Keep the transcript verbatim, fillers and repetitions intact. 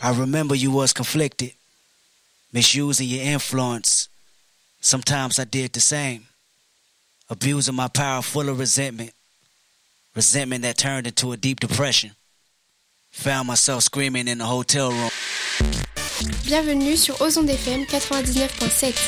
I remember you was conflicted, misusing your influence. Sometimes I did the same, abusing my power full of resentment, resentment that turned into a deep depression. Found myself screaming in the hotel room. Bienvenue sur Ozon F M quatre-vingt-dix-neuf point sept.